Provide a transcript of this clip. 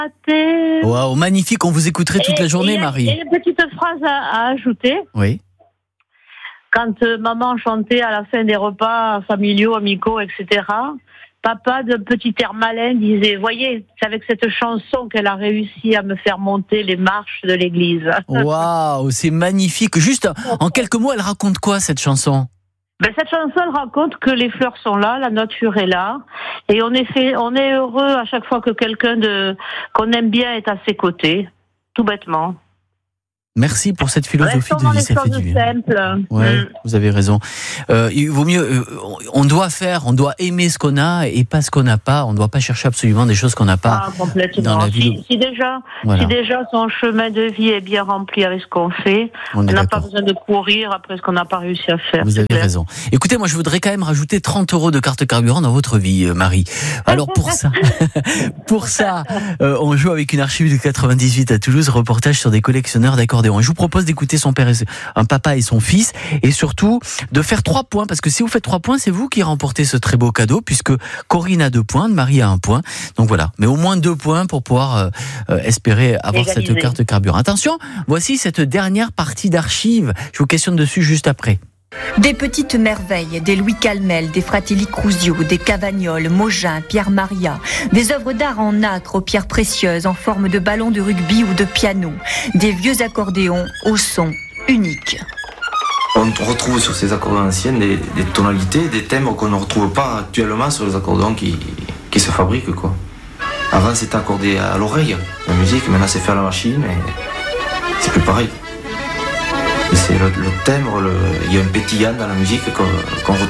Waouh, magnifique, on vous écouterait toute la journée, Marie. Et une petite phrase à ajouter. Oui. Quand maman chantait à la fin des repas familiaux, amicaux, etc., papa, de petit air malin, disait « Voyez, c'est avec cette chanson qu'elle a réussi à me faire monter les marches de l'église. » Waouh, c'est magnifique. Juste, en quelques mots, elle raconte quoi, cette chanson ? Cette chanson, elle raconte que les fleurs sont là, la nature est là, et on est heureux à chaque fois que quelqu'un qu'on aime bien est à ses côtés, tout bêtement. Merci pour cette philosophie de vie, ça fait du bien. Ouais, vous avez raison. Il vaut mieux, on doit aimer ce qu'on a et pas ce qu'on n'a pas. On ne doit pas chercher absolument des choses qu'on n'a pas dans la vie. Si déjà son chemin de vie est bien rempli avec ce qu'on fait, on n'a pas besoin de courir après ce qu'on n'a pas réussi à faire. Vous avez raison. Écoutez, moi je voudrais quand même rajouter 30 € de carte carburant dans votre vie, Marie. Alors pour ça, on joue avec une archive de 98 à Toulouse, reportage sur des collectionneurs d'accordéons. Et je vous propose d'écouter un papa et son fils, et surtout de faire 3 points, parce que si vous faites 3 points, c'est vous qui remportez ce très beau cadeau, puisque Corinne a 2 points, Marie a 1 point. Donc voilà, mais au moins 2 points pour pouvoir espérer avoir cette carte carburant. Attention, voici cette dernière partie d'archives. Je vous questionne dessus juste après. Des petites merveilles, des Louis Calmel, des Fratelli Crusio, des Cavagnol, Mogin, Pierre Maria, des œuvres d'art en nacre aux pierres précieuses en forme de ballons de rugby ou de piano, des vieux accordéons au son unique. On retrouve sur ces accordéons anciens des tonalités, des thèmes qu'on ne retrouve pas actuellement sur les accordéons qui se fabriquent, quoi. Avant c'était accordé à l'oreille, la musique, maintenant c'est fait à la machine et c'est plus pareil. C'est le timbre, il y a un pétillant dans la musique qu'on retrouve